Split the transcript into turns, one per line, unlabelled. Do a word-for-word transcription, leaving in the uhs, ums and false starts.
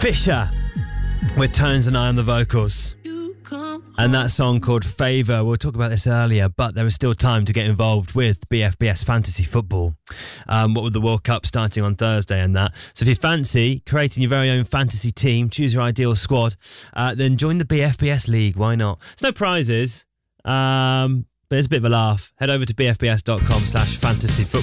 Fisher with Tones and I on the vocals. And that song called Favour. We'll talk about this earlier, but there is still time to get involved with B F B S Fantasy Football. Um, what with the World Cup starting on Thursday and that. So if you fancy creating your very own fantasy team, choose your ideal squad, uh, then join the B F B S League. Why not? There's no prizes, um, but it's a bit of a laugh. Head over to bfbs.com slash fantasy football.